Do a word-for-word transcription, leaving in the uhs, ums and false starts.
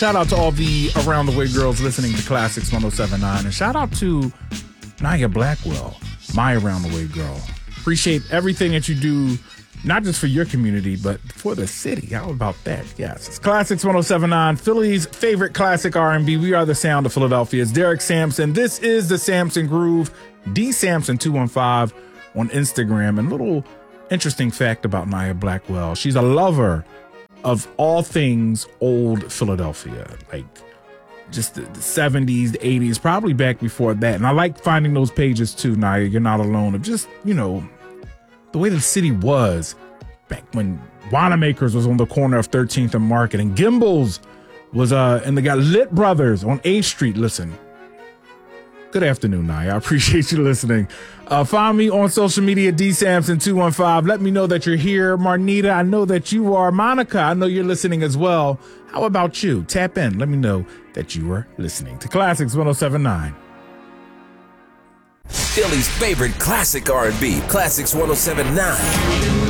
Shout out to all the Around the Way girls listening to Classics one oh seven point nine. And shout out to Naya Blackwell, my Around the Way girl. Appreciate everything that you do, not just for your community, but for the city. How about that? Yes. It's Classics one oh seven point nine, Philly's favorite classic R and B. We are the sound of Philadelphia. It's Derek Sampson. This is the Sampson Groove. D Sampson two one five on Instagram. And a little interesting fact about Naya Blackwell. She's a lover of all things old Philadelphia, like just the, the seventies, the eighties, probably back before that. And I like finding those pages too, Naya. You're not alone. Of just, you know, the way the city was back when Wanamaker's was on the corner of thirteenth and Market and Gimbel's was, uh, and they got Lit Brothers on eighth Street. Listen, good afternoon, Naya. I appreciate you listening. Uh, find me on social media, D Sampson two one five. Let me know that you're here. Marnita, I know that you are. Monica, I know you're listening as well. How about you? Tap in. Let me know that you are listening to Classics one oh seven point nine. Philly's favorite classic R and B, Classics one oh seven point nine.